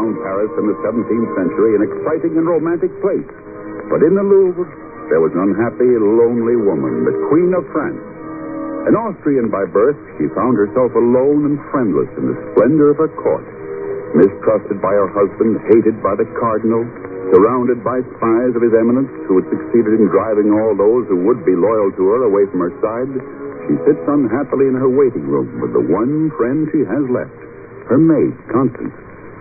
known Paris in the 17th century, an exciting and romantic place. But in the Louvre, there was an unhappy, lonely woman, the Queen of France. An Austrian by birth, she found herself alone and friendless in the splendor of her court. Mistrusted by her husband, hated by the cardinal, surrounded by spies of his eminence who had succeeded in driving all those who would be loyal to her away from her side, she sits unhappily in her waiting room with the one friend she has left, her maid, Constance.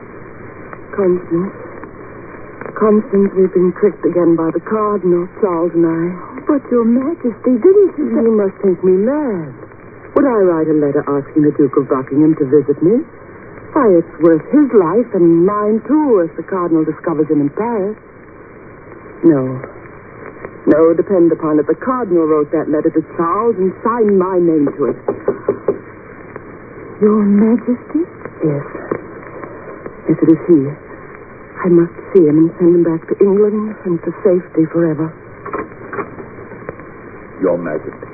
Constance, we've been tricked again by the cardinal, Charles and I. But, Your Majesty, didn't you... You must think me mad. Would I write a letter asking the Duke of Buckingham to visit me? Why, it's worth his life and mine, too, if the cardinal discovers him in Paris. No, depend upon it. The cardinal wrote that letter to Charles and signed my name to it. Your Majesty? Yes, it is he. I must see him and send him back to England and to safety forever. Your Majesty,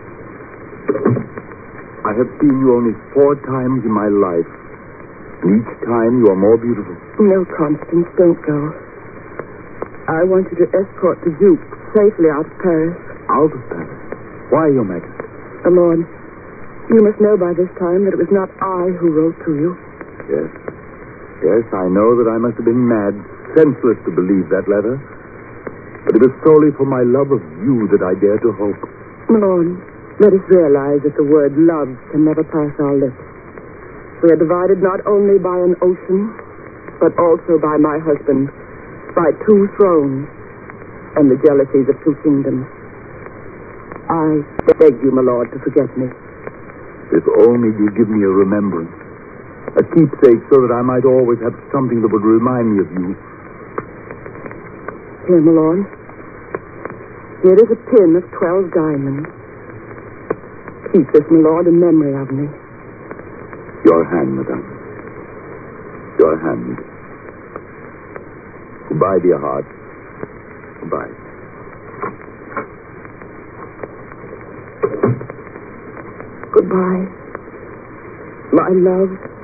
I have seen you only 4 times in my life, and each time you are more beautiful. No, Constance, don't go. I want you to escort the Duke safely out of Paris. Out of Paris? Why, Your Majesty? My lord, you must know by this time that it was not I who wrote to you. Yes, I know that I must have been mad, senseless to believe that letter. But it was solely for my love of you that I dare to hope. My lord, let us realize that the word love can never pass our lips. We are divided not only by an ocean, but also by my husband, by 2 thrones, and the jealousies of 2 kingdoms. I beg you, my lord, to forget me. If only you give me a remembrance, a keepsake, so that I might always have something that would remind me of you. Here, my lord. Here is a pin of 12 diamonds. Keep this, my lord, in memory of me. Your hand, madame. Your hand. Goodbye, dear heart. Goodbye. Goodbye, my love.